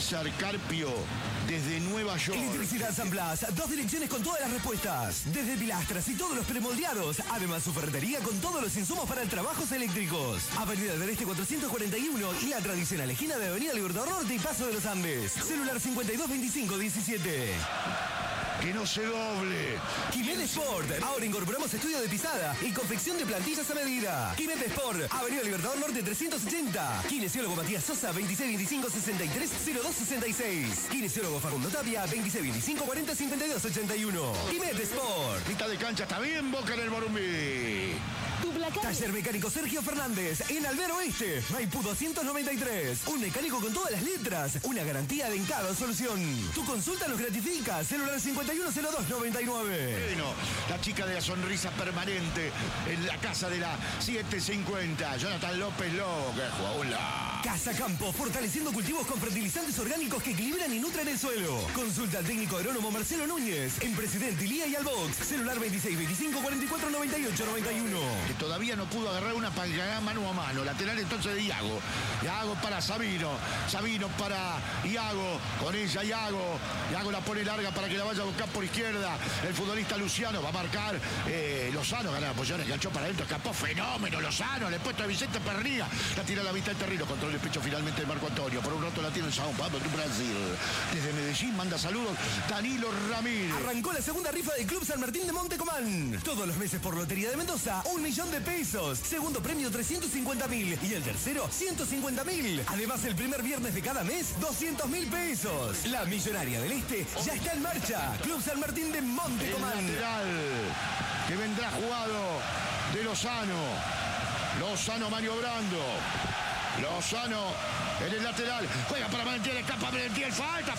César Carpio desde Nueva York. Electricidad San Blas, 2 direcciones con todas las respuestas. Desde pilastras y todos los premoldeados. Además, su ferretería con todos los insumos para trabajos eléctricos. Avenida del Este 441 y la tradicional esquina de Avenida Libertador Norte y Paso de los Andes. Celular 522517. Que no se doble. Quimet Sport. Ahora incorporamos estudio de pisada y confección de plantillas a medida. Quimet Sport. Avenida Libertador Norte 380. Kinesiólogo Matías Sosa 2625-630266. Kinesiólogo Facundo Tapia 2625-405281. Quimet Sport. Mitad de cancha está bien, Boca en el Morumbí. Taller Mecánico Sergio Fernández en Albero Oeste, Maipú 293. Un mecánico con todas las letras. Una garantía de en cada solución. Tu consulta nos gratifica. Celular 510299. Bueno, la chica de la sonrisa permanente en la casa de la 750. Jonathan López Lobo. ¡Qué jugadora! Casa Campo, fortaleciendo cultivos con fertilizantes orgánicos que equilibran y nutren el suelo. Consulta al técnico agrónomo Marcelo Núñez en Presidente Ilía y Albox. Celular 2625-449891. Que todavía no pudo agarrar una para mano a mano. Lateral entonces de Iago. Iago para Sabino. Sabino para Iago. Con ella Iago. Iago la pone larga para que la vaya a buscar por izquierda. El futbolista Luciano va a marcar. Lozano gana la posición, enganchó para adentro. Escapó fenómeno Lozano. Le puesto a Vicente Pernilla. La tira a la vista del terreno. Control el pecho finalmente de Marco Antonio. Por un rato la tiene en Sao Paulo, Brasil. Desde Medellín manda saludos Danilo Ramírez. Arrancó la segunda rifa del Club San Martín de Montecomán. Todos los meses por Lotería de Mendoza, 1 millón de pesos. Segundo premio 350.000 y el tercero 150.000. Además, el primer viernes de cada mes 200.000 pesos. La Millonaria del Este ya está en marcha. Club San Martín de Montecomán. El lateral que vendrá jugado de Lozano. Lozano maniobrando. Lozano en el lateral, juega para Merentiel, escapa Merentiel, falta.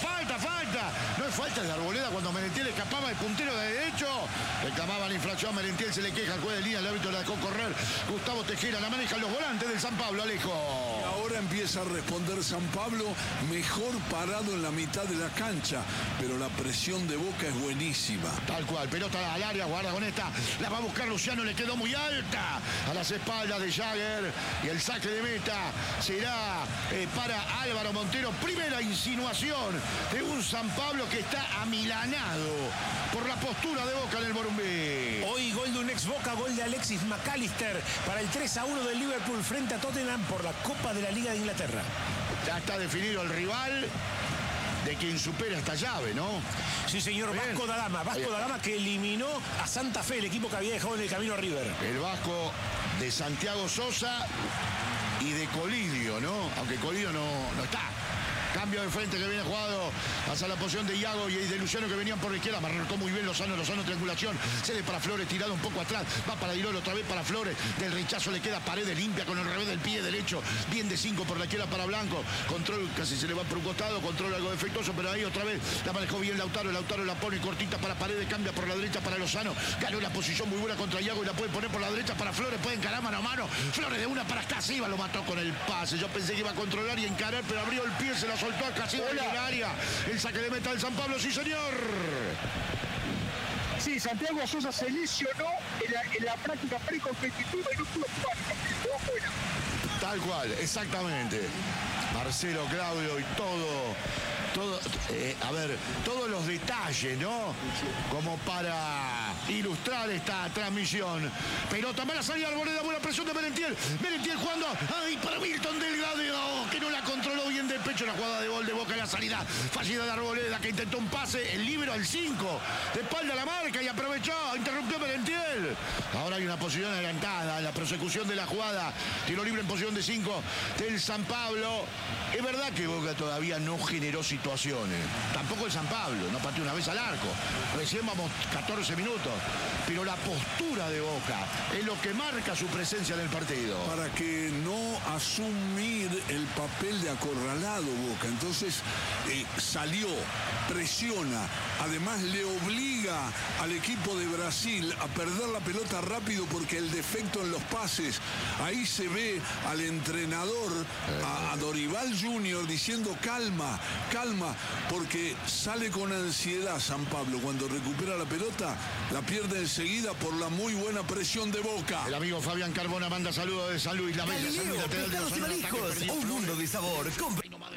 No es falta de Arboleda cuando Merentiel escapaba el puntero de derecho. Reclamaba la infracción, Merentiel se le queja, el juez de línea, el árbitro la dejó correr. Gustavo Tejera, la manejan los volantes del San Pablo, Alejo. Y ahora empieza a responder San Pablo, mejor parado en la mitad de la cancha, pero la presión de Boca es buenísima. Tal cual, pelota al área, guarda con esta, la va a buscar Luciano, le quedó muy alta a las espaldas de Jagger y el saque de meta será para Álvaro Montero. Primera insinuación de un San Pablo que está amilanado por la postura de Boca en el Morumbí. Hoy gol de un ex Boca, gol de Alexis McAllister para el 3-1 del Liverpool frente a Tottenham por la Copa de la Liga de Inglaterra. Ya está definido el rival de quien supera esta llave, ¿no? Sí, señor. Bien. Vasco da Gama que eliminó a Santa Fe, el equipo que había dejado en el camino a River. El Vasco de Santiago Sosa y de Colidio, ¿no? Aunque Colidio no está. Cambio de frente que viene jugado hacia la posición de Iago y de Luciano que venían por la izquierda. Marcó muy bien Lozano triangulación. Cede para Flores, tirado un poco atrás. Va para Dirol otra vez para Flores. Del rechazo le queda Paredes limpia con el revés del pie derecho. Bien de 5 por la izquierda para Blanco. Control, casi se le va por un costado. Control algo defectuoso, pero ahí otra vez la manejó bien Lautaro. Lautaro la pone cortita para Paredes. Cambia por la derecha para Lozano. Ganó la posición muy buena contra Iago y la puede poner por la derecha para Flores. Puede encarar mano a mano. Flores de una para Casiva. Lo mató con el pase. Yo pensé que iba a controlar y encarar, pero abrió el pie, se la soltó a Casiva en el área. El saque de meta del San Pablo, sí señor. Sí, Santiago Sosa se lesionó en la práctica precompetitiva y no pudo jugar. Quedó fuera. Tal cual, exactamente. Marcelo, Claudio y todos los detalles, ¿no? Como para ilustrar esta transmisión. Pelota, mala salida, Arboleda, buena presión de Merentiel. Merentiel jugando, para Milton Delgado, que no la controló bien de pecho la jugada de gol de Boca en la salida. Fallida de Arboleda, que intentó un pase, el libero al 5. De espalda a la marca y aprovechó, interrumpió Merentiel. Ahora hay una posición adelantada, la persecución de la jugada. Tiro libre en posición de 5 del San Pablo. Es verdad que Boca todavía no generó situaciones. Tampoco el San Pablo, no pateó una vez al arco. Recién vamos 14 minutos. Pero la postura de Boca es lo que marca su presencia en el partido. Para que no asumir el papel de acorralado Boca. Entonces salió, presiona, además le obliga al equipo de Brasil a perder la pelota rápido porque el defecto en los pases, ahí se ve al entrenador, a Dorival Junior diciendo calma, porque sale con ansiedad San Pablo. Cuando recupera la pelota, la pierde enseguida por la muy buena presión de Boca. El amigo Fabián Carbona manda saludos de San Luis, la bella San Luis, lateral de los un mundo de sabor.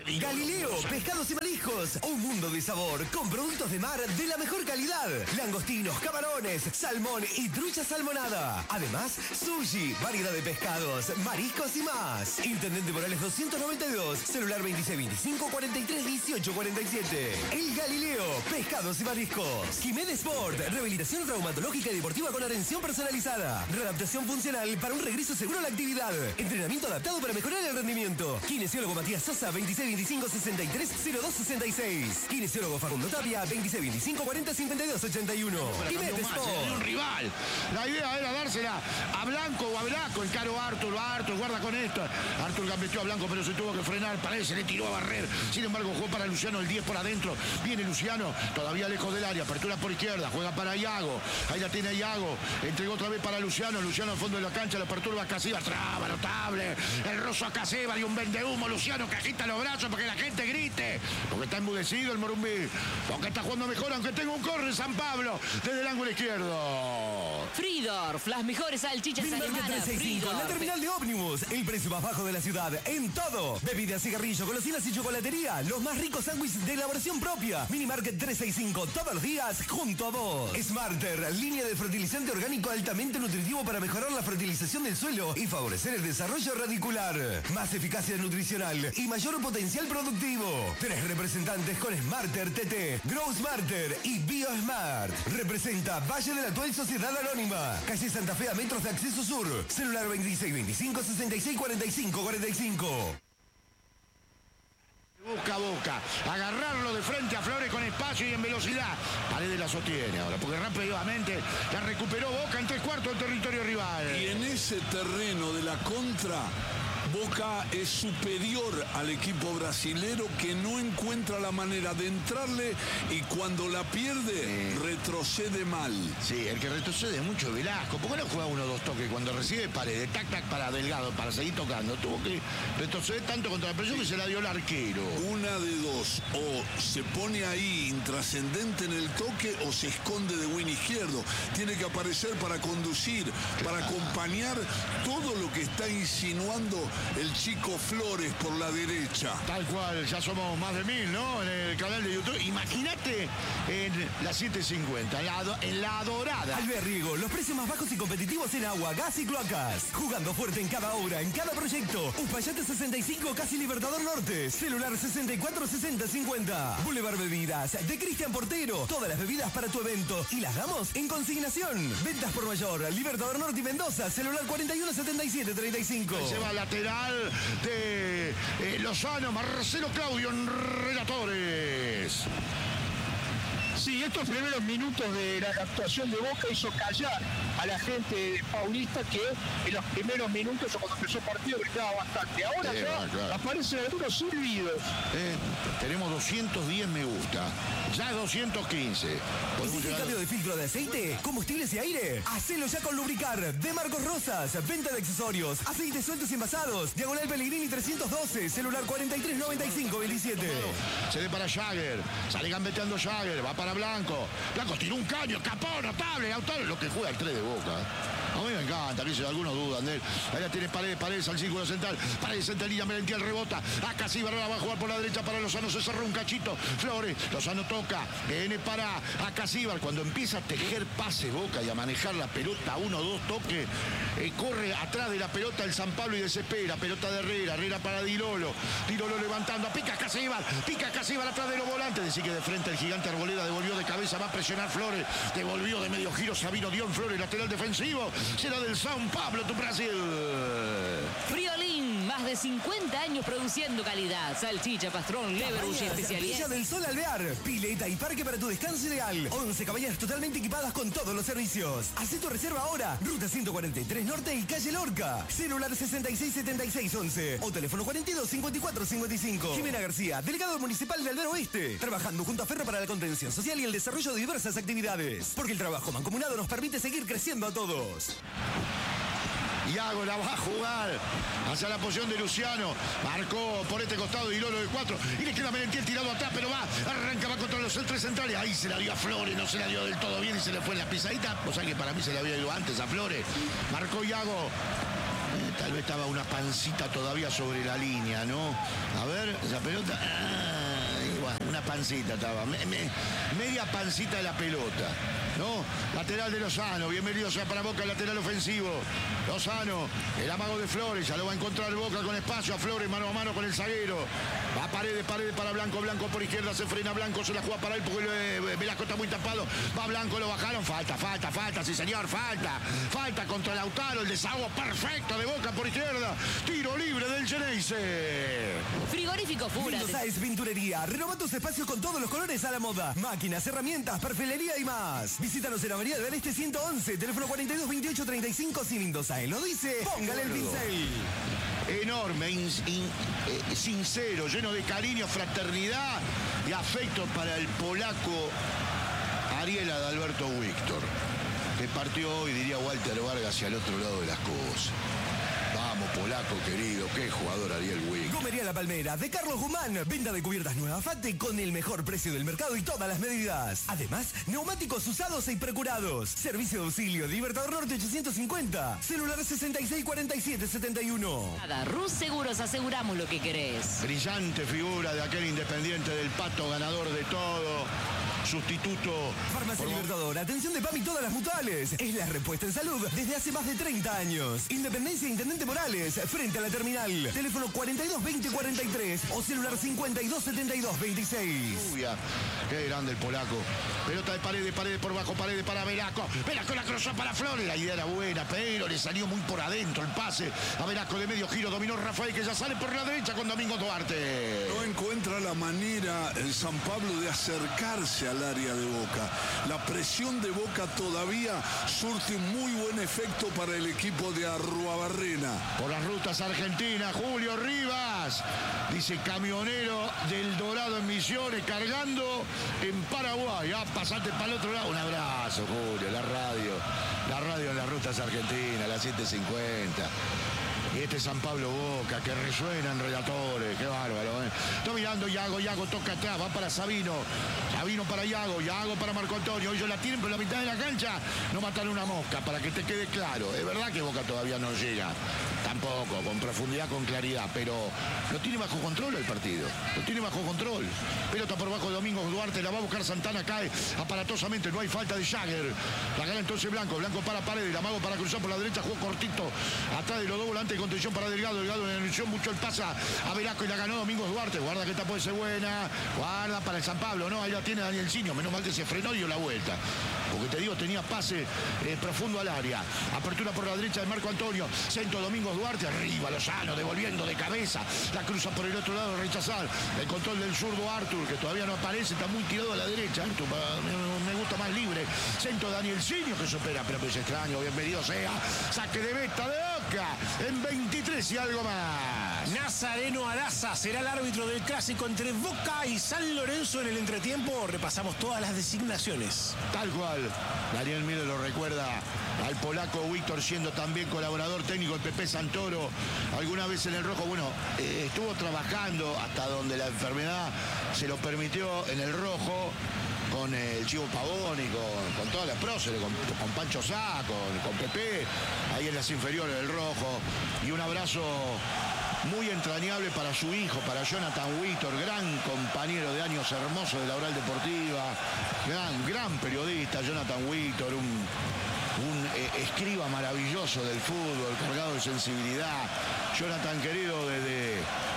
Galileo, pescados y mariscos. Un mundo de sabor con productos de mar de la mejor calidad. Langostinos, camarones, salmón y trucha salmonada. Además, sushi, variedad de pescados, mariscos y más. Intendente Morales 292, celular 2625-431847. El Galileo, pescados y mariscos. Jiménez Sport, rehabilitación traumatológica y deportiva con atención personalizada. Readaptación funcional para un regreso seguro a la actividad. Entrenamiento adaptado para mejorar el rendimiento. Kinesiólogo Matías Sosa, 2625-630266. Kinesiólogo Facundo Tapia, 2625-405281. Jiménez Sport. Un rival. La idea era dársela a Blanco o a Blanco. Encaró a Artur, guarda con esto. Artur gambeteó a Blanco, pero se tuvo que frenar. Parece, le tiró a barrer. Sin embargo, jugó para Luciano el 10 por adentro. Viene Luciano, todavía lejos del área. Apertura por izquierda, juega para Iago. Ahí la tiene Iago. Entregó otra vez para Luciano. Luciano al fondo de la cancha, la apertura a Casíbar. Traba, notable. El roso a Casíbar y un vendehumo. Luciano que agita los brazos para que la gente grite. Porque está enmudecido el Morumbí. Porque está jugando mejor, aunque tenga un corre San Pablo desde el ángulo izquierdo. Fridorf, las mejores salchichas alemanas. 365, la terminal de ómnibus. El precio más bajo de la ciudad en todo. Bebidas, cigarrillos, golosinas y chocolatería. Los más ricos sándwiches de elaboración propia. Minimarket 365, todos los días junto a vos. Smarter, línea de fertilizante orgánico altamente nutritivo para mejorar la fertilización del suelo y favorecer el desarrollo radicular. Más eficacia nutricional y mayor potencial productivo. 3 representantes con Smarter TT, Grow Smarter y BioSmart. Representa Valle de la Actual Sociedad Anónima. Calle Santa Fe a metros de acceso sur. Celular 2625-664545. Boca a boca, agarrarlo de frente a Flores con espacio y en velocidad. Paredes la sostiene ahora, porque rápidamente la recuperó Boca en 3/4 del territorio rival. Y en ese terreno de la contra, Boca es superior al equipo brasilero que no encuentra la manera de entrarle y cuando la pierde, retrocede mal. Sí, el que retrocede mucho es Velasco. ¿Por qué no juega 1 o 2 toques cuando recibe Paredes? Tac, tac para Delgado, para seguir tocando. Tuvo que retroceder tanto contra la presión que se la dio el arquero. Una de dos, o se pone ahí intrascendente en el toque o se esconde de win izquierdo. Tiene que aparecer para conducir, para acompañar todo lo que está insinuando el chico Flores por la derecha. Tal cual, ya somos más de 1000, ¿no? En el canal de YouTube. Imagínate en la 750, en la Dorada. Alberriego, los precios más bajos y competitivos en agua, gas y cloacas. Jugando fuerte en cada obra, en cada proyecto. Uspallate 65, casi Libertador Norte. Celular 646050. Boulevard Bebidas, de Cristian Portero. Todas las bebidas para tu evento. Y las damos en consignación. Ventas por mayor, Libertador Norte y Mendoza. Celular 417735. Se va lateral de Lozano, Marcelo Claudio en relatores. Sí, estos primeros minutos de la actuación de Boca hizo callar a la gente paulista que en los primeros minutos o cuando empezó el partido gritaba bastante. Ahora ya claro. Aparecen algunos silbidos. Tenemos 210 me gusta, ya 215. ¿Hiciste cambio de filtro de aceite, combustibles y aire? Hacelo ya con Lubricar, de Marcos Rosas. Venta de accesorios, aceites sueltos y envasados. Diagonal Pellegrini 312, celular 439527. Se ve para Jagger, sale gambeteando Jagger, va para Blanco. Blanco tiró un caño, escapó, notable, Lautaro, lo que juega el 3 de Boca. A mí me encanta, que algunos dudan de él. Ahí la tiene Paredes al círculo central. Paredes centralilla, Merentiel rebota. Acá sí, Barrera va a jugar por la derecha para Lozano. Se cerró un cachito. Flores, Lozano toca. Viene para Acasíbar. Cuando empieza a tejer pase Boca y a manejar la pelota, 1 o 2 toques, corre atrás de la pelota el San Pablo y desespera. Pelota de Herrera. Herrera para Dilolo. Dilolo levantando. Pica Acasíbar atrás de los volantes. Decir que de frente el gigante Arboleda devolvió de cabeza. Va a presionar Flores. Devolvió de medio giro Sabino Dion Flores, lateral defensivo. Será del São Paulo, tu Brasil. Friolín, más de 50 años produciendo calidad. Salchicha, pastrón, leverbush y especialidad. Villa del Sol Alvear, pileta y parque para tu descanso ideal. 11 cabañas totalmente equipadas con todos los servicios. Hacé tu reserva ahora. Ruta 143 Norte y calle Lorca. Celular 667611 o teléfono 425455. Jimena García, delegado municipal de Alvear Oeste. Trabajando junto a Ferro para la contención social y el desarrollo de diversas actividades. Porque el trabajo mancomunado nos permite seguir creciendo a todos. Iago la va a jugar hacia la posición de Luciano. Marcó por este costado Dilolo de 4. Y le queda Merentiel tirado atrás, pero arranca, va contra los 3 centrales. Ahí se la dio a Flores, no se la dio del todo bien y se le fue en la pisadita. O sea que para mí se le había ido antes a Flores. Marcó Iago. Tal vez estaba una pancita todavía sobre la línea, ¿no? A ver, esa pelota. Bueno, una pancita estaba. Media pancita de la pelota, ¿no? Lateral de Lozano. Bienvenido sea para Boca el lateral ofensivo. Lozano, el amago de Flores. Ya lo va a encontrar Boca con espacio a Flores, mano a mano con el zaguero. Va Paredes para Blanco. Blanco por izquierda, se frena Blanco, se la juega para él porque Velasco está muy tapado. Va Blanco, lo bajaron. Falta, sí señor, falta contra Lautaro. El desahogo perfecto de Boca por izquierda. Tiro libre del Geneise. Frigorífico Fura. Mendoza es pinturería. Renova tus espacios con todos los colores a la moda. Máquinas, herramientas, perfilería y más. Visítanos en Avenida del Este 111, teléfono 42 28 35. Si Mendoza lo dice, póngale el pincel. Enorme, sincero, lleno de cariño, fraternidad y afecto para el polaco Ariel Adalberto Víctor, que partió hoy, diría Walter Vargas, hacia el otro lado de las cosas. Vamos, polaco querido, qué jugador Ariel Víctor. Gomería La Palmera, de Carlos Guzmán. Venta de cubiertas Nueva Fate con el mejor precio del mercado y todas las medidas. Además, neumáticos usados e precurados. Servicio de auxilio, Libertador Norte 850. Celular 664771. Nada, Rus Seguros, aseguramos lo que querés. Brillante figura de aquel Independiente del Pato, ganador de todo. Sustituto. Farmacia Libertador, atención de PAMI y todas las mutuales. Es la respuesta en salud desde hace más de 30 años. Independencia Intendente Morales, frente a la terminal. Teléfono 422043 o celular 527226. Qué grande el polaco. Pelota de Paredes por bajo, Paredes para Velasco. Velasco la cruzó para Flores. La idea era buena, pero le salió muy por adentro el pase. A Velasco de medio giro, dominó Rafael, que ya sale por la derecha con Domingo Duarte. No encuentra la manera el San Pablo de acercarse al área de Boca. La presión de Boca todavía surte un muy buen efecto para el equipo de Arruabarrena. Por las rutas argentinas, Julio Rivas, dice camionero del Dorado en Misiones, cargando en Paraguay. Pasate para el otro lado. Un abrazo, Julio, la radio en las rutas argentinas, las 7:50. Y este San Pablo Boca, que resuenan relatores, qué bárbaro, ¿eh? Está mirando Yago toca atrás, va para Sabino para Yago para Marco Antonio. Ellos la tienen por la mitad de la cancha, no matan una mosca, para que te quede claro. Es verdad que Boca todavía no llega, tampoco, con profundidad, con claridad, pero lo tiene bajo control el partido, lo tiene bajo control. Pelota por bajo de Domingo Duarte, la va a buscar Santana, cae aparatosamente, no hay falta de Jagger. La gana entonces Blanco para Paredes, la mago para cruzar por la derecha, jugó cortito, atrás de los dos volantes, contención para Delgado en la anunció mucho el pasa a Velasco y la ganó Domingo Duarte. Guarda que esta puede ser buena, guarda para el San Pablo, no, ahí la tiene Daniel Cinio, menos mal que se frenó y dio la vuelta, porque te digo, tenía pase profundo al área. Apertura por la derecha de Marco Antonio, centro Domingo Duarte, arriba Lozano, devolviendo de cabeza, la cruza por el otro lado, rechazar el control del zurdo Artur, que todavía no aparece, está muy tirado a la derecha. Me gusta más libre, centro Daniel Cinio, que supera, pero es extraño, bienvenido sea, saque de meta de Boca en 23 y algo más. Nazareno Araza será el árbitro del clásico entre Boca y San Lorenzo en el entretiempo. Repasamos todas las designaciones. Tal cual. Daniel Miller lo recuerda al polaco Víctor, siendo también colaborador técnico de Pepe Santoro. Alguna vez en el rojo, estuvo trabajando hasta donde la enfermedad se lo permitió en el rojo, con el Chivo Pavoni, con todas las próceres, con Pancho Sá, con Pepe, ahí en las inferiores del rojo. Y un abrazo muy entrañable para su hijo, para Jonathan Víctor, gran compañero de años hermoso de la Oral Deportiva, gran periodista, Jonathan Víctor, un escriba maravilloso del fútbol, cargado de sensibilidad. Jonathan, querido, desde...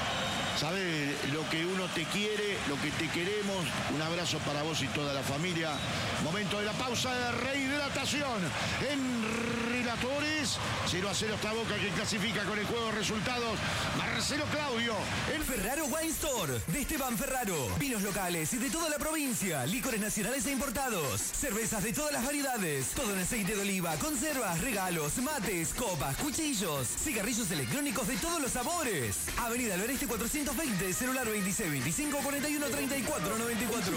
¿Sabes lo que uno te quiere, lo que te queremos? Un abrazo para vos y toda la familia. Momento de la pausa de rehidratación en Relatores. 0-0 está Boca, que clasifica con el juego de resultados. Marcelo Claudio. El Ferraro Wine Store de Esteban Ferraro. Vinos locales y de toda la provincia. Licores nacionales e importados. Cervezas de todas las variedades. Todo en aceite de oliva. Conservas, regalos, mates, copas, cuchillos. Cigarrillos electrónicos de todos los sabores. Avenida Loreste 420, celular 26 25 41 34 94.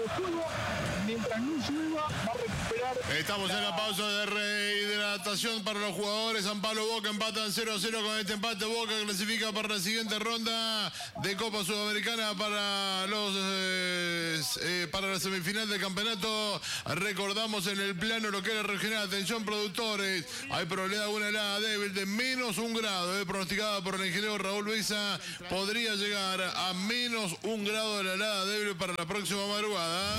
Mientras no llueva, va a recuperar. Estamos en la pausa de rehidratación para los jugadores. San Pablo Boca empatan 0-0 con este empate. Boca clasifica para la siguiente ronda de Copa Sudamericana para los más para la semifinal del campeonato. Recordamos en el plano local y regional, atención productores, hay probabilidad de una helada débil de -1 grado, pronosticada por el ingeniero Raúl Luisa. Podría llegar a -1 grado de la helada débil para la próxima madrugada.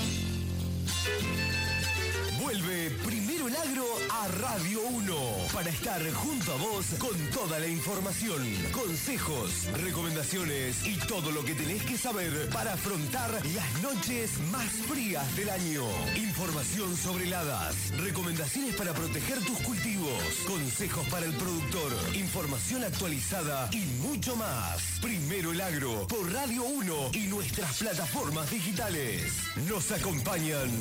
Vuelve Primero el Agro a Radio 1 para estar junto a vos con toda la información, consejos, recomendaciones y todo lo que tenés que saber para afrontar las noches más frías del año. Información sobre heladas, recomendaciones para proteger tus cultivos, consejos para el productor, información actualizada y mucho más. Primero el Agro por Radio 1 y nuestras plataformas digitales. Nos acompañan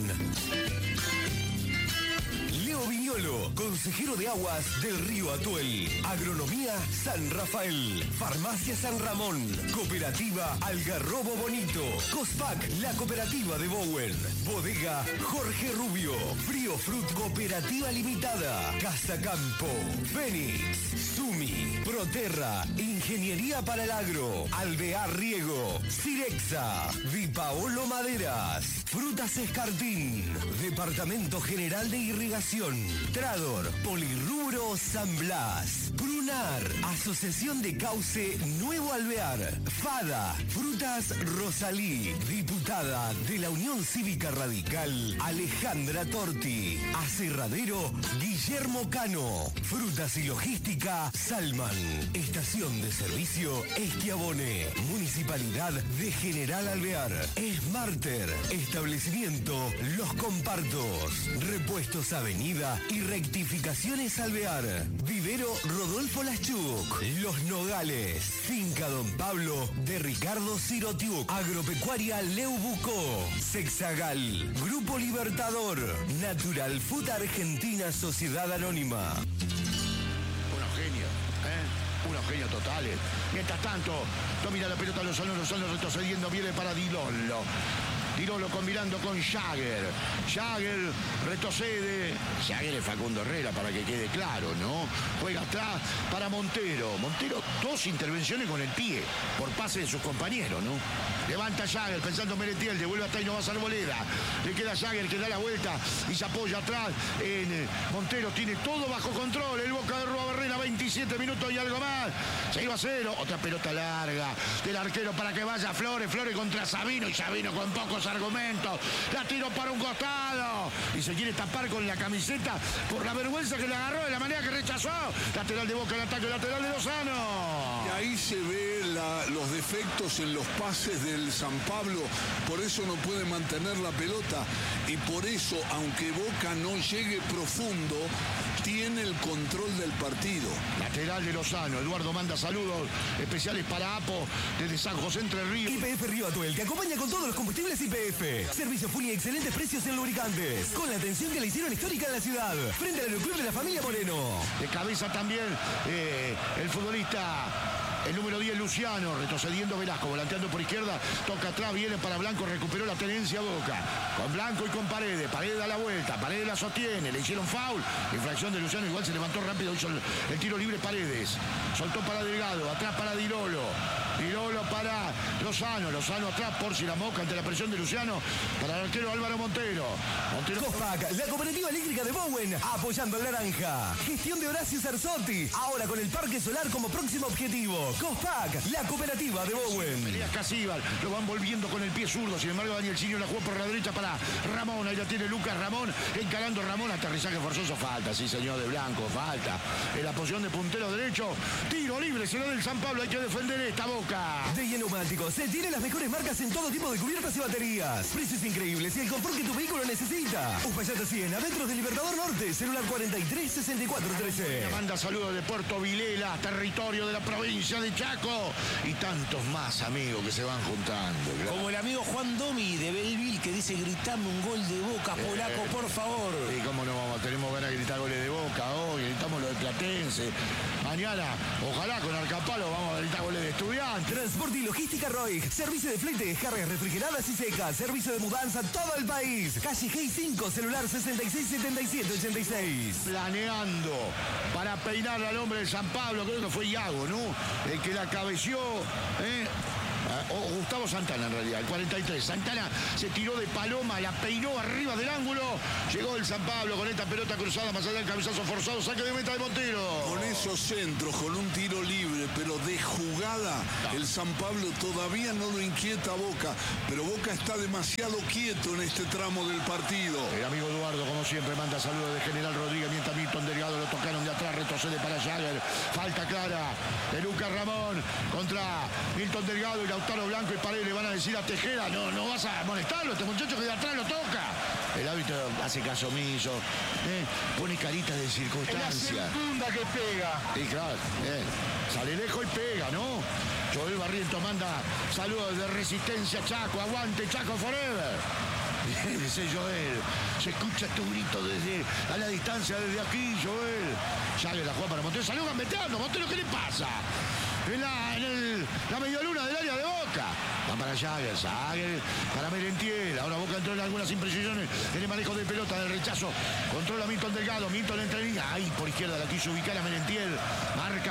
Leo Viñolo, consejero de aguas del río Atuel. Agronomía San Rafael. Farmacia San Ramón. Cooperativa Algarrobo Bonito. COSPAC, la cooperativa de Bowen. Bodega Jorge Rubio. Frío Fruit Cooperativa Limitada. Casa Campo. Fénix. Sumi. Proterra. Ingeniería para el Agro. Alvear Riego. Cirexa. Vipaolo Maderas. Frutas Escartín. Departamento General de Irrigación. Trador, Polirrubro San Blas, Prunar, Asociación de Cauce Nuevo Alvear, FADA, Frutas Rosalí, diputada de la Unión Cívica Radical, Alejandra Torti, Aserradero, Guillermo Cano, Frutas y Logística, Salman, Estación de Servicio, Esquiabone, Municipalidad de General Alvear, Smarter, Establecimiento Los Compartos, Repuestos Avenida y Rectificaciones Alvear, Vivero Rodolfo Laschuk, Los Nogales, Finca Don Pablo de Ricardo Sirotiuk, Agropecuaria Leubucó, Sexagal, Grupo Libertador, Natural Food Argentina Sociedad Anónima. Unos genios, unos genios totales. Mientras tanto, domina la pelota Lozano retrocediendo, viene para Dilolo. Dilolo combinando con Jagger. Jagger retrocede. Jagger es Facundo Herrera, para que quede claro, ¿no? Juega atrás para Montero. Montero, dos intervenciones con el pie, por pase de sus compañeros, ¿no? Levanta Jagger pensando en Meretiel, devuelve hasta Inovas Arboleda. Le queda Jagger que da la vuelta y se apoya atrás en Montero. Tiene todo bajo control. El Boca de Rúa Barrena, 27 minutos y algo más. Se iba a 0. Otra pelota larga del arquero para que vaya Flores. Flores contra Sabino y Sabino con pocos argumentos. La tiró para un costado y se quiere tapar con la camiseta por la vergüenza que le agarró de la manera que rechazó. Lateral de Boca, el ataque lateral de Lozano. Y ahí se ve los defectos en los pases del San Pablo. Por eso no puede mantener la pelota y por eso, aunque Boca no llegue profundo, tiene el control del partido. Lateral de Lozano. Eduardo manda saludos especiales para Apo desde San José Entre Ríos. YPF Río Atuel te acompaña con todos los combustibles YPF. Servicio full y excelentes precios en lubricantes. Con la atención que le hicieron histórica en la ciudad. Frente al aeroclub de la familia Moreno. De cabeza también el futbolista, el número 10, Luciano. Retrocediendo Velasco, volanteando por izquierda. Toca atrás, viene para Blanco, recuperó la tenencia Boca. Con Blanco y con Paredes. Paredes da la vuelta, Paredes la sostiene. Le hicieron foul. Infracción de Luciano, igual se levantó rápido, hizo el tiro libre Paredes. Soltó para Delgado, atrás para Dilolo. Dilolo para Lozano. Lozano atrás por si la mosca ante la presión de Luciano. Para el arquero Álvaro Montero. COSPAC, la cooperativa eléctrica de Bowen, apoyando al Naranja. Gestión de Horacio Cerzotti, ahora con el parque solar como próximo objetivo. COSPAC, la cooperativa de Bowen. Pelea Casíbal, lo van volviendo con el pie zurdo. Sin embargo, Daniel Cinio la jugó por la derecha para Ramón. Ahí la tiene Lucas Ramón, encarando Ramón. Aterrizaje forzoso, falta, sí señor, de Blanco, falta. En la posición de puntero derecho, tiro libre, será del San Pablo. Hay que defender esta Boca. De Neumáticos, se tiene las mejores marcas en todo tipo de cubiertas y baterías. Precios increíbles y el confort que tu vehículo necesita. Uspallata 100, adentro del Libertador Norte, celular 43 64 13. Manda saludos de Puerto Vilela, territorio de la provincia de Chaco. Y tantos más amigos que se van juntando. Claro. Como el amigo Juan Domi de Belleville que dice: gritame un gol de Boca, polaco, por favor. Y cómo no vamos, tenemos ganas de gritar goles de Boca hoy, gritamos lo de Platense. Mañana, ojalá con Arcapalo vamos a gritar goles de Estudiantes. Transporte y logística Roig, servicio de flete, cargas refrigeradas y secas, servicio de mudanza todo el país. Calle G 5, celular 66 77 86. Planeando para peinar al hombre de San Pablo, creo que fue Iago, ¿no? El que la cabeció, o Gustavo Santana en realidad, el 43. Santana se tiró de paloma, la peinó arriba del ángulo. Llegó el San Pablo con esta pelota cruzada más allá del cabezazo forzado. Saque de meta de Montero. Con esos centros, con un tiro libre, pero de jugada, el San Pablo todavía no lo inquieta a Boca. Pero Boca está demasiado quieto en este tramo del partido. El amigo Eduardo, como siempre, manda saludos de General Rodríguez mientras Milton Delgado lo tocaron de atrás, retrocede para Jagger. Falta clara de Lucas Ramón contra Milton Delgado y Lautaro Blanco y Paredes le van a decir a Tejera, no vas a molestarlo, este muchacho que de atrás lo toca. El árbitro hace caso omiso, pone caritas de circunstancia. La segunda que pega. Sí, claro, sale lejos y pega, ¿no? Joel Barrientos manda saludos de Resistencia, Chaco, aguante Chaco forever. Dice Joel, se escucha tu grito desde a la distancia, desde aquí, Joel. Jagger la juega para Montero, salió gambeteando, Montero, ¿qué le pasa? En la medialuna del área de Boca. Va para Jagger para Merentiel. Ahora Boca entró en algunas imprecisiones en el manejo de pelota, del rechazo. Controla Milton Delgado, Milton entre línea. Ahí por izquierda la quiso ubicar a Merentiel. Marca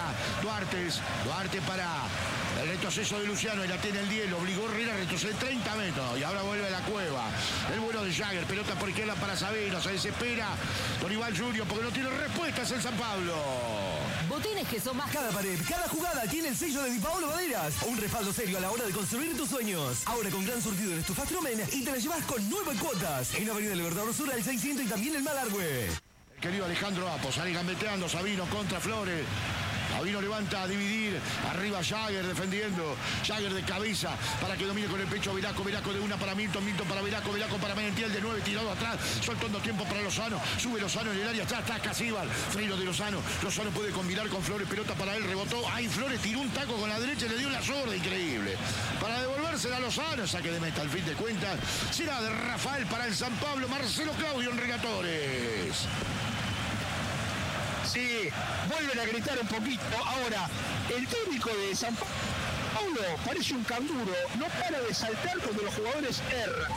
Duarte para el retroceso de Luciano. Y la tiene el 10, lo obligó Herrera a retroceder 30 metros. Y ahora vuelve a la cueva. El bueno de Jagger, pelota por izquierda para Sabino. Se desespera Dorival Junior porque no tiene respuestas en San Pablo. Botines que son más. Cada pared, cada jugada tiene el sello de Di Paolo Maderas. Un respaldo serio a la hora de construir tus sueños. Ahora con gran surtido en estufas Trumen y te la llevas con 9 cuotas. En Avenida Libertador Sur al 600 y también el Malargüe. El querido Alejandro Apo, sale gambeteando Sabino contra Flores. Sabino levanta a dividir, arriba Jagger defendiendo, Jagger de cabeza para que domine con el pecho Velasco de una para Milton para Velasco para Merentiel de 9 tirado atrás, soltando tiempo para Lozano, sube Lozano en el área, ya está Casíbal, Freiro de Lozano puede combinar con Flores, pelota para él, rebotó, ahí Flores tiró un taco con la derecha y le dio una sorda increíble, para devolvérsela a Lozano, saque de meta al fin de cuentas, será de Rafael para el San Pablo, Marcelo Claudio en Regatores. Sí, vuelven a gritar un poquito. Ahora, el técnico de San Paulo parece un canguro. No para de saltar cuando los jugadores erran.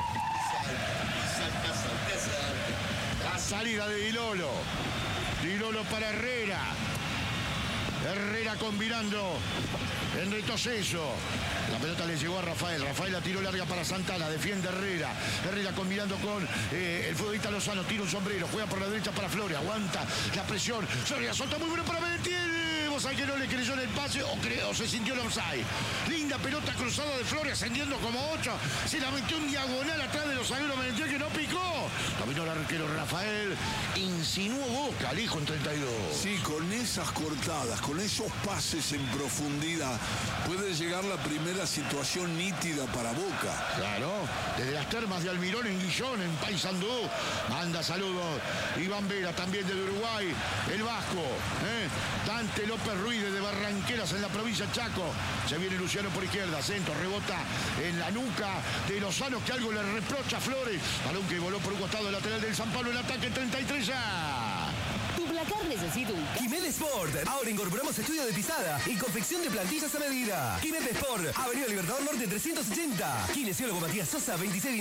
La salida de Dilolo para Herrera. Herrera combinando en retroceso. La pelota le llegó a Rafael. Rafael la tiró larga para Santana. Defiende Herrera. Herrera combinando con el futbolista Lozano. Tira un sombrero. Juega por la derecha para Flores. Aguanta la presión. Flores solta muy bueno para Merentiel. Vos sabés que no le creyó en el pase o se sintió el offside. Linda pelota cruzada de Flores ascendiendo como 8. Se la metió un diagonal atrás de los zagueros Merentiel que no picó. Dominó el arquero Rafael. Insinuó Boca. Lijo en 32. Sí, con esas cortadas, con esos pases en profundidad, puede llegar la primera situación nítida para Boca. Claro, desde las termas de Almirón en Guillón, en Paysandú, manda saludos Iván Vera, también de Uruguay, el Vasco, Dante López Ruiz desde Barranqueras en la provincia de Chaco, se viene Luciano por izquierda, centro, rebota en la nuca de Lozano, que algo le reprocha a Flores, balón que voló por un costado lateral del San Pablo, el ataque 33 ya. Tu placar necesita un... Quimet Sport. Ahora incorporamos estudio de pisada y confección de plantillas a medida. Quimet Sport. Avenida Libertador Norte 380. Kinesiólogo Matías Sosa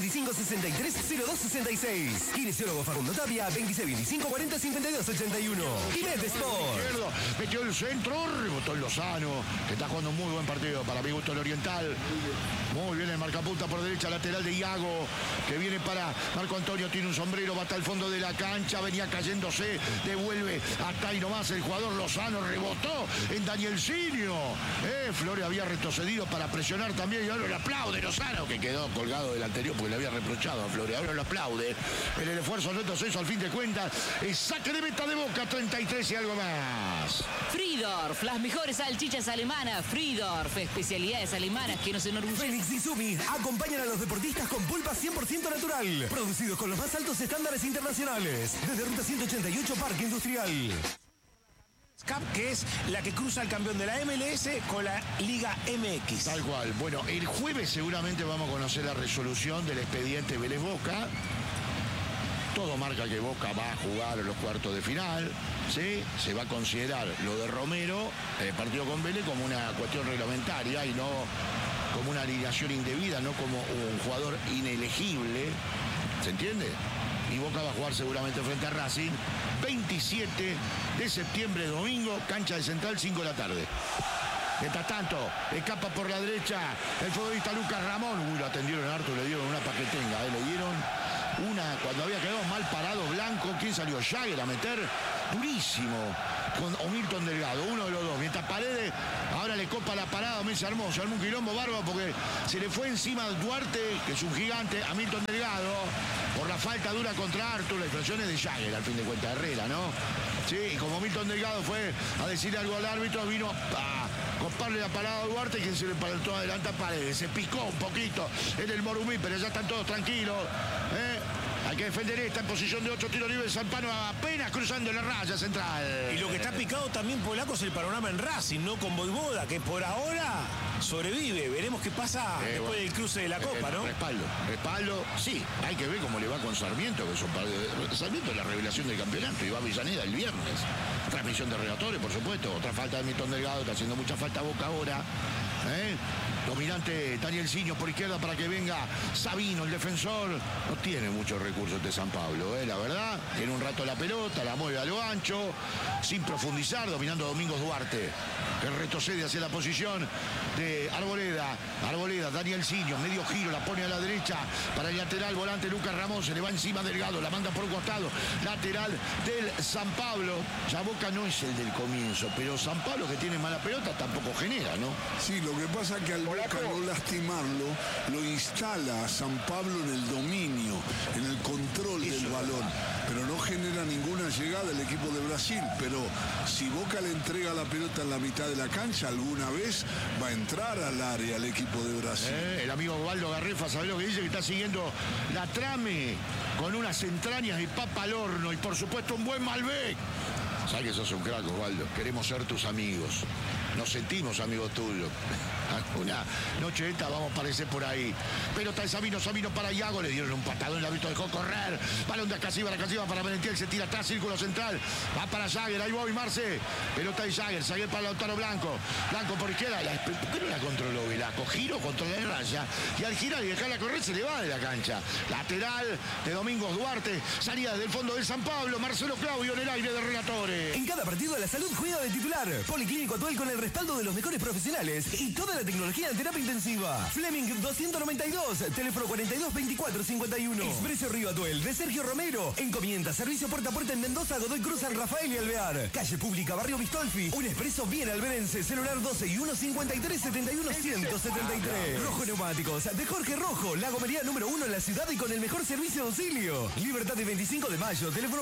2625-630266. Kinesiólogo Facundo Tapia 2625-405281. Quimet Sport. Izquierdo, metió el centro, rebotó el Lozano, que está jugando un muy buen partido para mi gusto el Oriental. Muy bien el marcapunta por derecha, lateral de Iago, que viene para Marco Antonio, tiene un sombrero, va hasta el fondo de la cancha, venía cayéndose, devuelve hasta ahí nomás el jugador Lozano, rebotó en Danielcinho. Flores había retrocedido para presionar también y ahora le aplaude Lozano, que quedó colgado del anterior porque le había reprochado a Flores, ahora lo aplaude. En el esfuerzo retroceso al fin de cuentas, saque de meta de Boca, 33 y algo más. Friedorf, las mejores salchichas alemanas. Friedorf, especialidades alemanas que nos enorgullecen. Félix y Sumi acompañan a los deportistas con pulpa 100% natural. Producidos con los más altos estándares internacionales. Desde Ruta 188, Parque Industrial. Cup, que es la que cruza el campeón de la MLS con la Liga MX. Tal cual. Bueno, el jueves seguramente vamos a conocer la resolución del expediente Vélez Boca. Todo marca que Boca va a jugar los cuartos de final, ¿sí? Se va a considerar lo de Romero, el partido con Vélez, como una cuestión reglamentaria y no como una alineación indebida, no como un jugador inelegible, ¿se entiende? Y Boca va a jugar seguramente frente a Racing, 27 de septiembre, domingo, cancha de Central, 5 de la tarde. Mientras tanto, escapa por la derecha el futbolista Lucas Ramón. Lo atendieron a Artur, le dieron una paquetenga, le dieron una cuando había quedado mal parado Blanco. ¿Quién salió? Jagger a meter durísimo con Milton Delgado, uno de los dos. Mientras Paredes ahora le copa la parada, se armó un quilombo bárbaro porque se le fue encima a Duarte, que es un gigante, a Milton Delgado por la falta dura contra Artur. La infracción es de Jagger, al fin de cuentas, Herrera, ¿no? Sí, y como Milton Delgado fue a decirle algo al árbitro, vino a coparle la parada a Duarte, quien se le paró adelante a Paredes. Se picó un poquito en el Morumí, pero ya están todos tranquilos. Hay que defender esta en posición de 8 tiros libres. Zampano apenas cruzando la raya central. Y lo que está picado también, Polaco, es el panorama en Racing, no con Voivoda, que por ahora sobrevive. Veremos qué pasa después del cruce de la Copa, ¿no? Respaldo, sí. Hay que ver cómo le va con Sarmiento, que es Sarmiento es la revelación del campeonato. Y va a Avellaneda el viernes. Transmisión de relatores, por supuesto. Otra falta de Milton Delgado, está haciendo mucha falta Boca ahora. Dominante Daniel Siño por izquierda para que venga Sabino, el defensor. No tiene muchos recursos de San Pablo, la verdad. Tiene un rato la pelota, la mueve a lo ancho, sin profundizar, dominando a Domingos Duarte, que retrocede hacia la posición de Arboleda. Daniel Siño, medio giro, la pone a la derecha para el lateral volante Lucas Ramón. Se le va encima Delgado, la manda por un costado. Lateral del San Pablo. Ya Boca no es el del comienzo, pero San Pablo, que tiene mala pelota, tampoco genera, ¿no? Sí, lo que pasa es que al Boca no lastimarlo, lo instala a San Pablo en el dominio, en el control del balón, pero no genera ninguna llegada el equipo de Brasil. Pero si Boca le entrega la pelota en la mitad de la cancha, alguna vez va a entrar al área el equipo de Brasil. El amigo Osvaldo Garrefa, ¿sabe lo que dice? Que está siguiendo la trame con unas entrañas de papa al horno y por supuesto un buen Malbec. Sabes que sos un crack, Osvaldo. Queremos ser tus amigos. Nos sentimos amigos tuyos. Una noche de esta vamos a aparecer por ahí. Pelota de Sabino para Iago. Le dieron un patadón, el árbitro dejó correr. Balón de Acasiva para Merentiel. Se tira atrás, círculo central. Va para Jagger, ahí voy, Marce. Pelota de Jagger para Lautaro Blanco. Blanco por izquierda. ¿Por qué no la controló Velasco? Giro, controla la raya. Y al girar y dejarla correr se le va de la cancha. Lateral de Domingos Duarte. Salida del fondo del San Pablo. Marcelo Claudio en el aire de relatores. En cada partido de la salud juega de titular. Policlínico Atuel con el respaldo de los mejores profesionales y toda la tecnología en terapia intensiva. Fleming 292, teléfono 422451. Expreso Río Atuel de Sergio Romero. Encomienda, servicio puerta a puerta en Mendoza, Godoy Cruz, San Rafael y Alvear. Calle Pública, Barrio Bistolfi. Un expreso bien alberense. Celular 12 y 153 71 173. Rojo Neumáticos de Jorge Rojo. La gomería número 1 en la ciudad y con el mejor servicio de auxilio. Libertad de 25 de mayo, teléfono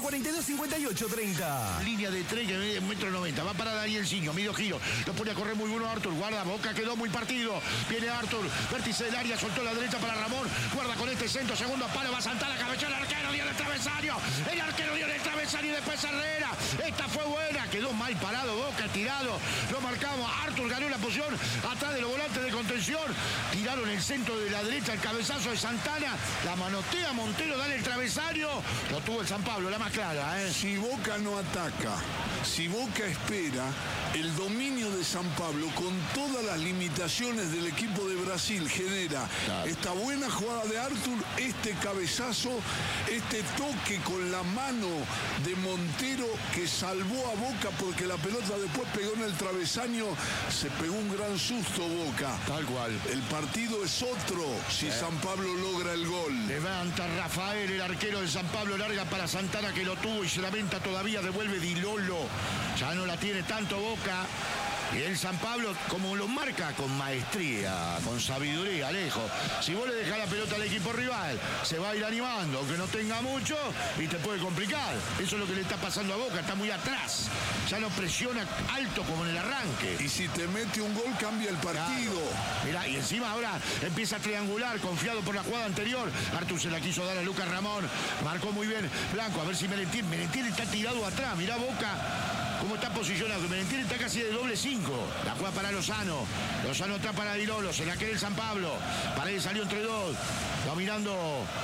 425830. Línea de 3 que mide 1,90 m. Va para Daniel Siño, medio giro. Lo pone a correr muy bueno Artur. Guarda, Boca quedó muy partido. Viene Artur, vértice del área, soltó la derecha para Ramón. Guarda con este centro, segundo palo, va a saltar la cabeza el arquero, dio el travesaño. El arquero dio el travesaño y después Herrera. Esta fue buena, quedó mal parado Boca, tirado. Lo marcamos. Artur ganó la posición atrás de los volantes de contención. Tiraron el centro de la derecha, el cabezazo de Santana. La manotea Montero, dale el travesaño. Lo tuvo el San Pablo, la más clara, Si Boca no ataca, si Boca espera, el dominio de San Pablo, con todas las limitaciones del equipo de Brasil, genera esta buena jugada de Artur, este cabezazo, este toque con la mano de Montero que salvó a Boca porque la pelota después pegó en el travesaño. Se pegó un gran susto Boca. Tal cual. El partido es otro si San Pablo logra el gol. Levanta Rafael, el arquero de San Pablo, larga para Santana que lo tuvo y se la venta todavía, devuelve Di Lolo. Ya no la tiene tanto Boca. Y el San Pablo, como lo marca con maestría, con sabiduría, lejos. Si vos le dejás la pelota al equipo rival, se va a ir animando, aunque no tenga mucho, y te puede complicar. Eso es lo que le está pasando a Boca, está muy atrás. Ya no presiona alto como en el arranque. Y si te mete un gol, cambia el partido. Claro. Mirá, y encima ahora empieza a triangular, confiado por la jugada anterior. Artur se la quiso dar a Lucas Ramón. Marcó muy bien Blanco, a ver si Merentiel está tirado atrás. Mirá Boca cómo está posicionado. Merentiel está casi de doble 5. La juega para Lozano. Lozano está para Di Lolo. Se la quiere el San Pablo. Paredes salió entre dos. Dominando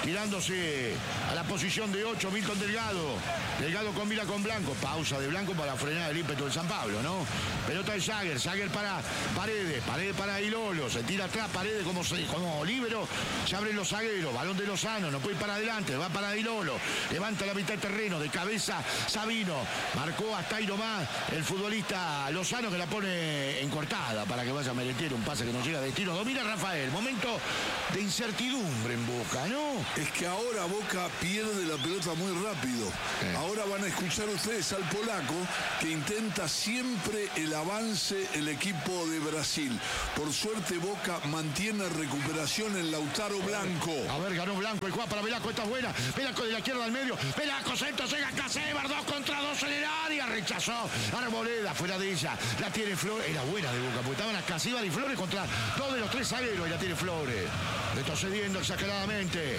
tirándose a la posición de 8, Milton Delgado. Delgado combina con Blanco. Pausa de Blanco para frenar el ímpetu del San Pablo, ¿no? Pelota de Jagger. Jagger para Paredes. Paredes para Ilolo. Se tira atrás Paredes como líbero. Se abren los zagueros. Balón de Lozano. No puede ir para adelante. Va para Ilolo. Levanta la mitad de terreno. De cabeza Sabino. Marcó hasta ahí nomás el futbolista Lozano, que la pone en cortada para que vaya a Merentiel. Un pase que no llega a destino. Domina Rafael. Momento de incertidumbre en Boca, ¿no? Es que ahora Boca pierde la pelota muy rápido. Ahora van a escuchar ustedes al polaco, que intenta siempre el avance el equipo de Brasil. Por suerte Boca mantiene recuperación en Lautaro Blanco. A ver, ganó Blanco y juega para Velasco. Esta es buena. Velasco de la izquierda al medio. Velasco centro, llega Casebar. 2 contra 2 en el área. Rechazó Arboleda fuera de ella. La tiene Flores. Era buena de Boca, porque estaban las Casebar y Flores contra 2 de los 3 zagueros. Y la tiene Flores. Retrocediendo exageradamente.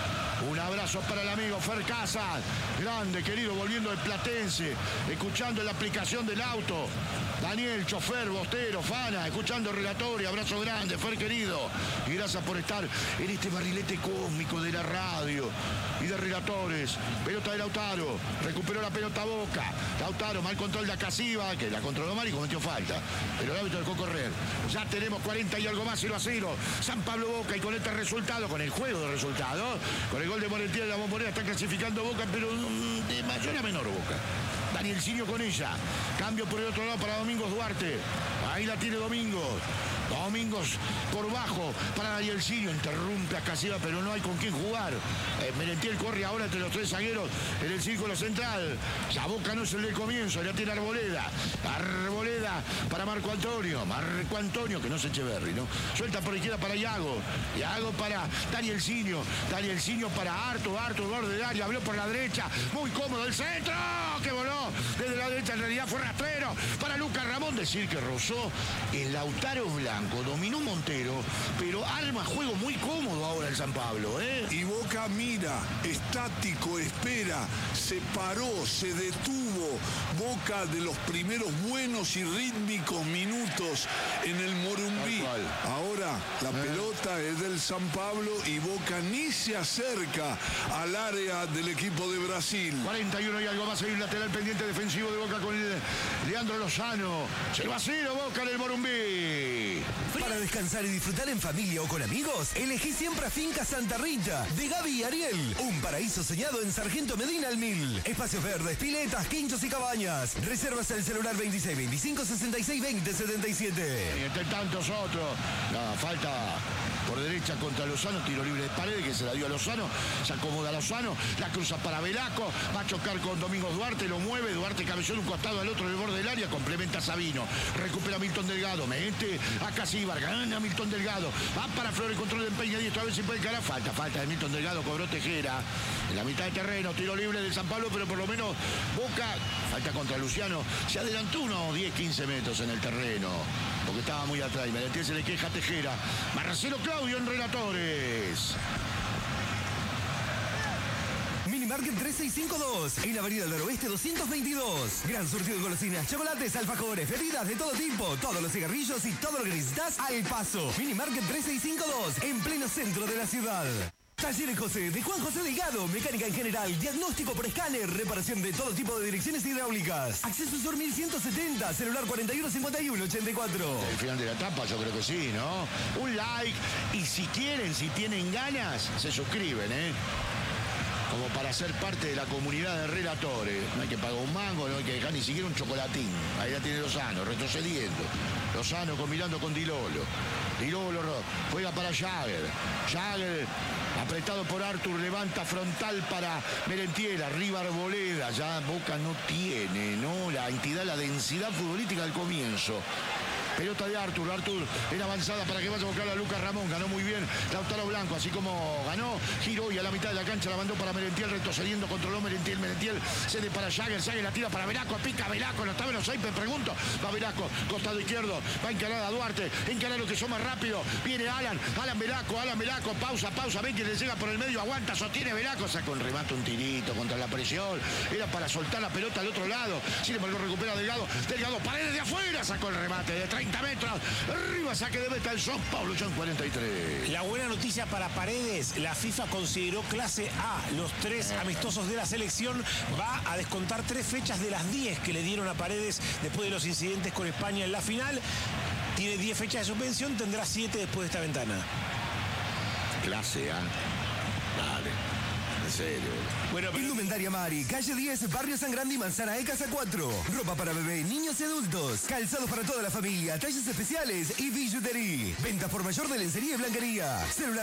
Un abrazo para el amigo Fer Casas, grande, querido, volviendo del Platense, escuchando la aplicación del auto. Daniel, chofer, bostero, Fana, escuchando el relatorio. Abrazo grande, Fer querido. Y gracias por estar en este barrilete cósmico de la radio y de relatores. Pelota de Lautaro, recuperó la pelota Boca. Lautaro, mal control de Acasiva, que la controló mal y cometió falta. Pero el árbitro dejó correr. Ya tenemos 40 y algo más, 0-0. San Pablo Boca, y con este resultado, con el juego de resultados, con el gol de Merentiel en la Bombonera, está clasificando Boca, pero de mayor a menor Boca. Danielsinho con ella. Cambio por el otro lado para Domingos Duarte. Ahí la tiene Domingos. Domingos por bajo para Danielsinho. Interrumpe a Casiva, pero no hay con quién jugar. Merentiel corre ahora entre los 3 zagueros en el círculo central. Ya Boca no es el del comienzo. Ya tiene Arboleda. Arboleda para Marco Antonio. Marco Antonio, que no es Echeverri, ¿no? Suelta por izquierda para Iago. Iago para Danielsinho. Danielsinho para Artur. Borde del área. Habló por la derecha. Muy cómodo el centro. Que voló desde la derecha. En realidad fue rastrero para Lucas Ramón. Decir que rozó el Lautaro Blanco. Dominó Montero, pero arma juego muy cómodo ahora el San Pablo, ¿eh? Y Boca mira, estático, espera, se paró, se detuvo. Boca de los primeros buenos y rítmicos minutos en el Morumbí. Ahora la pelota es del San Pablo y Boca ni se acerca al área del equipo de Brasil. 41 y algo más, hay un lateral pendiente defensivo de Boca con el Leandro Lozano. 0-0 Boca en el Morumbí. Para descansar y disfrutar en familia o con amigos, elegí siempre a Finca Santa Rita, de Gaby y Ariel. Un paraíso soñado en Sargento Medina al 1000. Espacios verdes, piletas, quinchos y cabañas. Reservas el celular 26 25 66 20 77. Y entre tantos otros, la falta por derecha contra Lozano, tiro libre de Paredes, que se la dio a Lozano, se acomoda a Lozano, la cruza para Velasco, va a chocar con Domingos Duarte, lo mueve, Duarte cabeceó de un costado al otro del borde del área, complementa a Sabino, recupera Milton Delgado, mete a Casíbar, gana Milton Delgado, va para Flores, control de empeño diestro, a ver si puede encarar, falta de Milton Delgado, cobró Tejera, en la mitad de terreno, tiro libre del San Pablo, pero por lo menos Boca, falta contra Luciano, se adelantó unos 10-15 metros en el terreno, porque estaba muy atrás, y Merentiel se le queja a Tejera, Marcelo Claudio en relatores. Minimarket 3652, en la avenida del Oeste 222. Gran surtido de golosinas, chocolates, alfajores, bebidas de todo tipo, todos los cigarrillos y todo lo que necesitas al paso. Minimarket 3652, en pleno centro de la ciudad. Talleres José, de Juan José Delgado, mecánica en general, diagnóstico por escáner, reparación de todo tipo de direcciones hidráulicas. Acceso Sur 1170, celular 415184. El final de la etapa, yo creo que sí, ¿no? Un like, y si quieren, si tienen ganas, se suscriben, ¿eh? Como para ser parte de la comunidad de relatores. No hay que pagar un mango, no hay que dejar ni siquiera un chocolatín. Ahí la tiene Lozano, retrocediendo. Lozano combinando con Dilolo. Dilolo juega para Jagger. Jagger, apretado por Artur, levanta frontal para Merentiel. Arriba Arboleda. Ya Boca no tiene, ¿no? La entidad, la densidad futbolística del comienzo. Pelota de Artur en avanzada para que vaya a buscar a Lucas Ramón, ganó muy bien Lautaro Blanco, así como ganó, giró y a la mitad de la cancha la mandó para Merentiel, retrocediendo, controló Merentiel cede para Jagger la tira para Velasco, pica Velasco, no está menos ahí, me pregunto, va Velasco, costado izquierdo, va a encarar a Duarte, encara lo que son más rápido, viene Alan Velasco, pausa, ven que le llega por el medio, aguanta, sostiene Velasco, saca un remate, un tirito contra la presión, era para soltar la pelota al otro lado, sin embargo recupera Delgado, Paredes de afuera, sacó el remate de 30 30 metros. Arriba, saque de meta el São Paulo ya en 43. La buena noticia para Paredes, la FIFA consideró clase A los 3 amistosos de la selección. Va a descontar 3 fechas de las 10 que le dieron a Paredes después de los incidentes con España en la final. Tiene 10 fechas de suspensión, tendrá 7 después de esta ventana. Clase A. Dale. En serio. Bueno, Indumentaria Mari, calle 10, Barrio San Grande y Manzana de Casa 4. Ropa para bebé, niños y adultos. Calzados para toda la familia, talles especiales y billutería. Venta por mayor de lencería y blanquería. Celular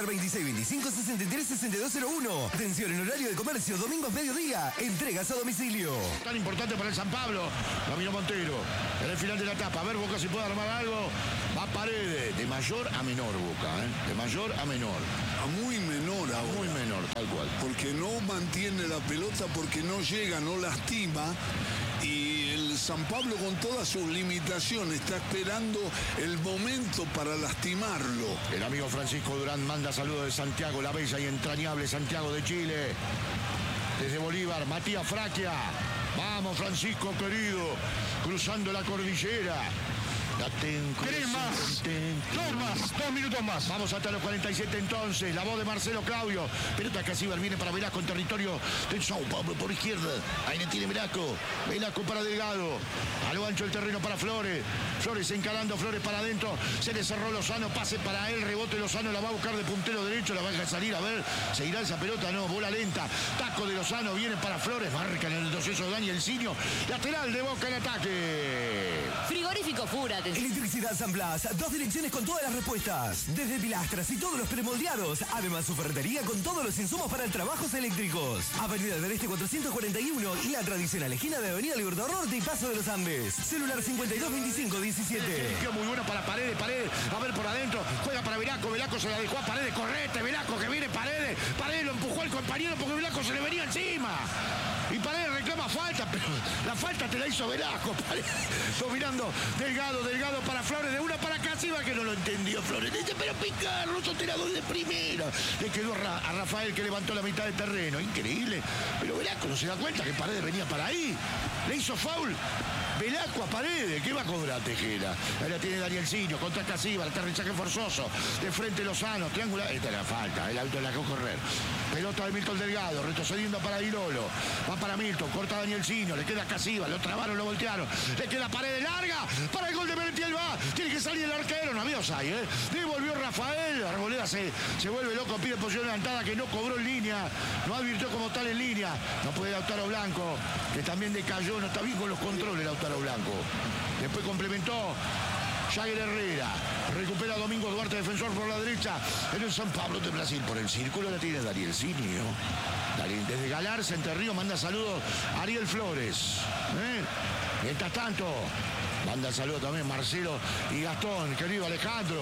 2625-636201. Atención en horario de comercio, domingos mediodía. Entregas a domicilio. Tan importante para el San Pablo. Camino Montero. En el final de la etapa. A ver Boca si puede armar algo. Va Paredes. De mayor a menor Boca. De mayor a menor. A muy menor ahora. Muy menor, tal cual. Porque no mantiene la pelota, porque no llega, no lastima. Y el San Pablo, con todas sus limitaciones, está esperando el momento para lastimarlo. El amigo Francisco Durán manda saludos de Santiago, la bella y entrañable Santiago de Chile. Desde Bolívar, Matías Fraquia. Vamos, Francisco querido, cruzando la cordillera. Tres más, 2 minutos más. Vamos hasta los 47 entonces. La voz de Marcelo Claudio. Pelota que así viene para Velasco en territorio del São Paulo por izquierda. Ahí le tiene Velasco. Velasco para Delgado. A lo ancho el terreno para Flores. Flores encarando, Flores para adentro. Se le cerró Lozano. Pase para él. Rebote Lozano. La va a buscar de puntero derecho. La va a dejar salir. A ver. ¿Se irá esa pelota? No. Bola lenta. Taco de Lozano. Viene para Flores. Marca en el retroceso Daniel Sinio. Lateral de Boca en ataque. Frigorífico Fura. Electricidad San Blas, 2 direcciones con todas las respuestas. Desde pilastras y todos los premoldeados. Además, su ferretería con todos los insumos para trabajos eléctricos. Avenida del Este 441 y la tradicional esquina de Avenida Libertador Norte y Paso de los Andes. Celular 522517. Qué muy buena para Paredes. A ver por adentro. Juega para Velasco. Velasco se la dejó a Paredes. Correte, Velasco que viene Paredes. Paredes lo empujó al compañero porque Velasco se le venía encima. Y Paredes reclama falta, pero la falta te la hizo Velasco. Paredes dominando. Delgado para Flores, de una para Casiva, que no lo entendió Flores. Dice, pero picar, Russo tirador de primera. Le quedó a Rafael, que levantó la mitad del terreno. Increíble. Pero Velasco no se da cuenta que Paredes venía para ahí. Le hizo foul Velasco a Paredes. ¿Qué va a cobrar Tejera? Ahí la tiene Daniel Sinio contra Casiva. El aterrizaje forzoso. De frente Lozano. Triangular. Esta es la falta. El auto la dejó correr. Pelota de Milton Delgado. Retrocediendo para Dilolo. Va para Milton. Corta Daniel Sinio. Le queda Casiva. Lo trabaron, lo voltearon. Le queda Paredes larga. Para el gol de Merentiel va. Tiene que salir el arquero. No había offside, ¿eh? Devolvió Rafael. Arboleda se vuelve loco. Pide posición levantada que no cobró en línea. No advirtió como tal en línea. No puede Lautaro Blanco, que también decayó. No está bien con los controles Lautaro Blanco. Después complementó Jagger Herrera. Recupera Domingo Duarte, defensor por la derecha. En el San Pablo de Brasil. Por el círculo la tiene Daniel Sinio. Desde Galarza, Entre Ríos, manda saludos a Ariel Flores. Mientras tanto, manda saludos también Marcelo y Gastón, querido Alejandro.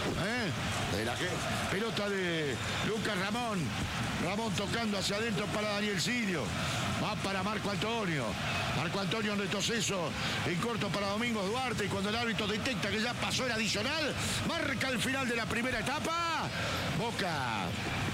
De la pelota de Lucas Ramón. Ramón tocando hacia adentro para Daniel Sinio. Va para Marco Antonio. Marco Antonio en retroceso en corto para Domingos Duarte. Y cuando el árbitro detecta que ya pasó el adicional, marca el final de la primera etapa. Boca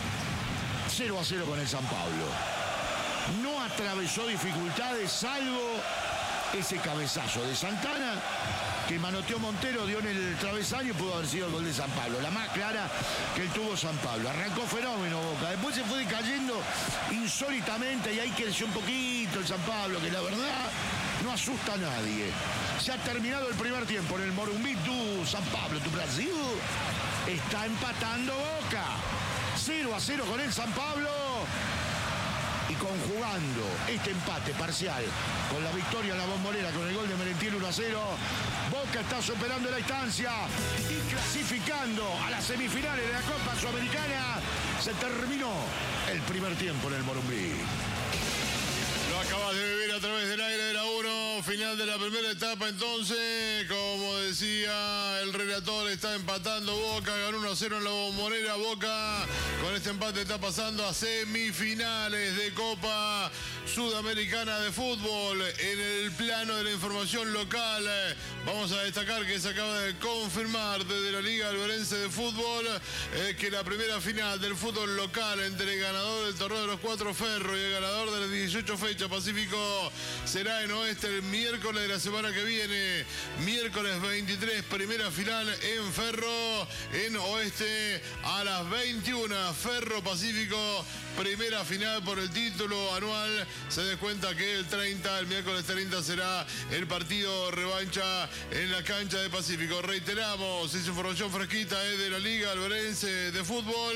0-0 con el San Pablo. No atravesó dificultades salvo ese cabezazo de Santana que manoteó Montero, dio en el travesaño y pudo haber sido el gol de San Pablo. La más clara que tuvo San Pablo. Arrancó fenómeno Boca. Después se fue decayendo insólitamente y ahí creció un poquito el San Pablo, que la verdad no asusta a nadie. Se ha terminado el primer tiempo en el Morumbi do San Pablo, tu Brasil. Está empatando Boca. 0-0 con el San Pablo. Y conjugando este empate parcial con la victoria en la Bombonera con el gol de Merentiel 1-0, Boca está superando la instancia y clasificando a las semifinales de la Copa Sudamericana. Se terminó el primer tiempo en el Morumbi. Lo acabas de vivir a través del aire de la 1, final de la primera etapa. Entonces, como decía el relator, está empatando Boca, ganó 1-0 en la Bombonera. Boca con este empate está pasando a semifinales de Copa Sudamericana de Fútbol. En el plano de la información local, vamos a destacar que se acaba de confirmar desde la Liga Alberense de Fútbol que la primera final del fútbol local entre el ganador del torneo torneo de los 4 Ferro y el ganador de las 18 fechas. Pacífico será en Oeste el miércoles de la semana que viene. Miércoles 23, primera final en Ferro, en Oeste a las 21. Ferro Pacífico, primera final por el título anual. Se descuenta que el miércoles 30 será el partido revancha en la cancha de Pacífico. Reiteramos, esa información fresquita es de la Liga Alberense de Fútbol.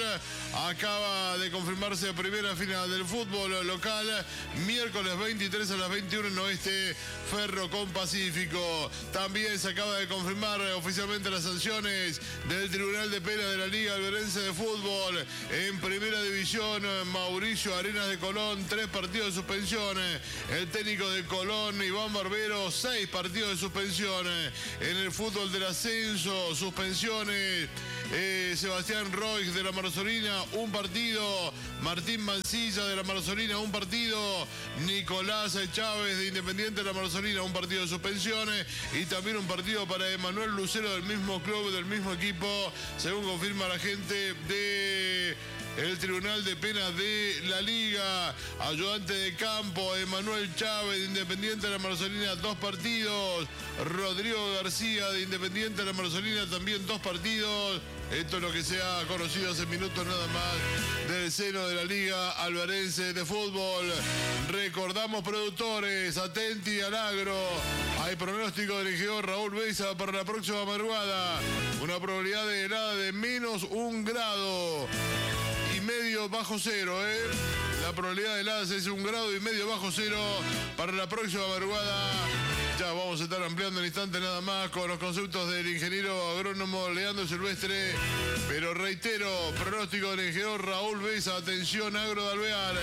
Acaba de confirmarse primera final del fútbol local, miércoles 23 a las 21 en Oeste, Ferro con Pacífico. También se acaba de confirmar oficialmente las sanciones del Tribunal de Pena de la Liga Alberense de Fútbol. En primera división, Mauricio Arenas de Colón, 3 partidos de suspensión. El técnico de Colón, Iván Barbero, 6 partidos de suspensión. En el fútbol del ascenso, suspensiones. Sebastián Roig de la Marzolina, 1 partido. Martín Mancilla de la Marzolina, 1 partido. Nicolás Chávez de Independiente de la Marzolina, 1 partido de suspensiones. Y también 1 partido para Emanuel Lucero del mismo club, del mismo equipo, según confirma la gente de el Tribunal de Penas de la Liga. Ayudante de campo, Emanuel Chávez de Independiente de la Marzolina, 2 partidos. Rodrigo García de Independiente de la Marzolina, también 2 partidos. Esto es lo que se ha conocido hace minutos nada más del seno de la Liga Alberense de Fútbol. Recordamos, productores, atenti al agro. Hay pronóstico del ingeniero Raúl Beza para la próxima madrugada. Una probabilidad de helada de -1 grado y medio bajo cero, La probabilidad de heladas es 1,5 grados bajo cero para la próxima madrugada. Ya vamos a estar ampliando en instante nada más con los conceptos del ingeniero agrónomo Leandro Silvestre. Pero reitero, pronóstico del ingeniero Raúl Beza, atención agro de Alvear.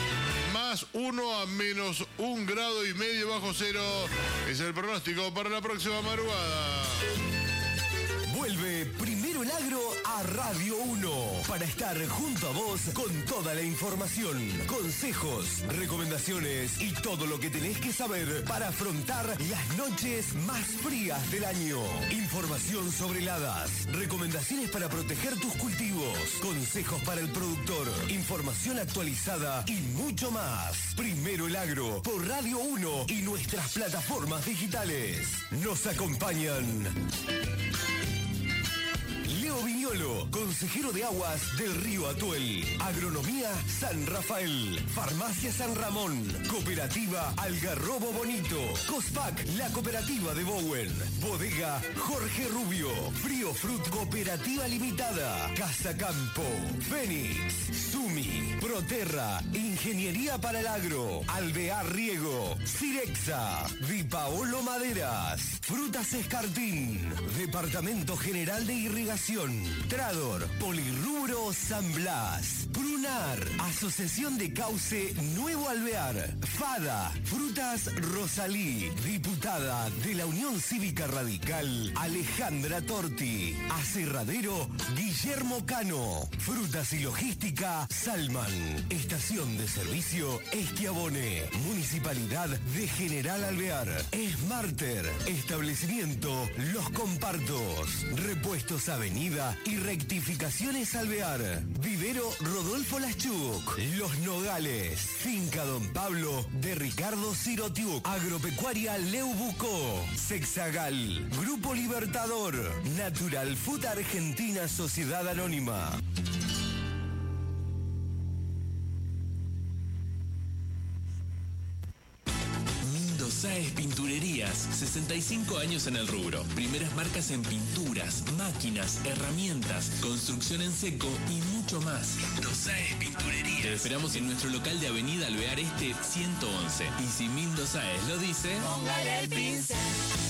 +1 a -1,5 grados bajo cero es el pronóstico para la próxima madrugada. Vuelve Primero el Agro a Radio 1 para estar junto a vos con toda la información, consejos, recomendaciones y todo lo que tenés que saber para afrontar las noches más frías del año. Información sobre heladas, recomendaciones para proteger tus cultivos, consejos para el productor, información actualizada y mucho más. Primero el Agro por Radio 1 y nuestras plataformas digitales. Nos acompañan Leo Viñolo, consejero de aguas del río Atuel. Agronomía San Rafael. Farmacia San Ramón. Cooperativa Algarrobo Bonito. Cospac, la cooperativa de Bowen. Bodega Jorge Rubio. Frío Fruit Cooperativa Limitada. Casa Campo. Fénix. Sumi. Proterra. Ingeniería para el Agro. Alvear Riego. Cirexa. Di Paolo Maderas. Frutas Escartín. Departamento General de Irrigación. Trador, Polirrubro San Blas, Prunar, Asociación de Cauce Nuevo Alvear, FADA, Frutas Rosalí, diputada de la Unión Cívica Radical, Alejandra Torti, Aserradero, Guillermo Cano, Frutas y Logística, Salman, Estación de Servicio, Esquiabone, Municipalidad de General Alvear, Smarter, Establecimiento Los Compartos, Repuestos Avenida y Rectificaciones Alvear, Vivero Rodolfo Laschuk, Los Nogales, Finca Don Pablo de Ricardo Sirotiuk, Agropecuaria Leubucó, Sexagal, Grupo Libertador, Natural Food Argentina Sociedad Anónima. Saez Pinturerías, 65 años en el rubro. Primeras marcas en pinturas, máquinas, herramientas, construcción en seco y mucho más. Saez Pinturerías. Te esperamos en nuestro local de Avenida Alvear Este 111. Y si Mindo Saez lo dice, póngale el pincel.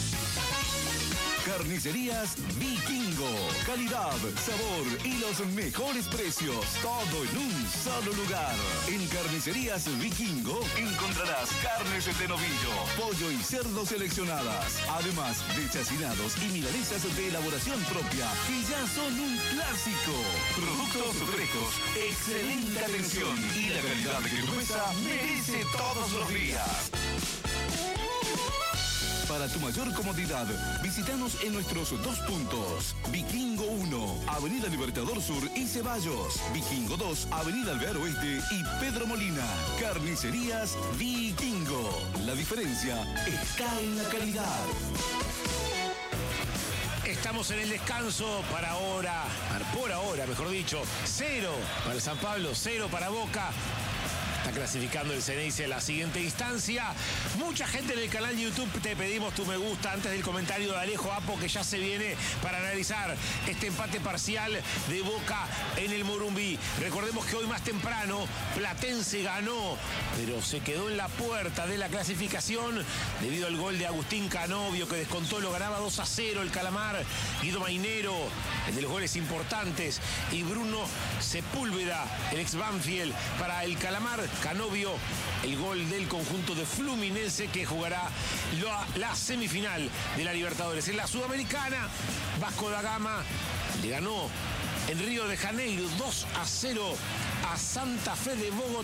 Carnicerías Vikingo. Calidad, sabor y los mejores precios. Todo en un solo lugar. En Carnicerías Vikingo encontrarás carnes de novillo, pollo y cerdo seleccionadas. Además de chacinados y milanesas de elaboración propia, que ya son un clásico. Productos frescos, excelente atención y la calidad que tu mesa merece todos los días. Para tu mayor comodidad, visítanos en nuestros 2 puntos. Vikingo 1, Avenida Libertador Sur y Ceballos. Vikingo 2, Avenida Alvear Oeste y Pedro Molina. Carnicerías Vikingo. La diferencia está en la calidad. Estamos en el descanso por ahora, mejor dicho, 0 para el San Pablo, 0 para Boca. Está clasificando el Ceneice a la siguiente instancia. Mucha gente en el canal de YouTube, te pedimos tu me gusta antes del comentario de Alejo Apo, que ya se viene para analizar este empate parcial de Boca en el Morumbí. Recordemos que hoy más temprano Platense ganó, pero se quedó en la puerta de la clasificación debido al gol de Agustín Canovio, que descontó, lo ganaba 2-0 el Calamar. Guido Mainero, el de los goles importantes, y Bruno Sepúlveda, el ex Banfield, para el Calamar. Canovio, el gol del conjunto de Fluminense, que jugará la semifinal de la Libertadores. En la Sudamericana, Vasco da Gama le ganó en Río de Janeiro 2-0 a Santa Fe de Bogotá.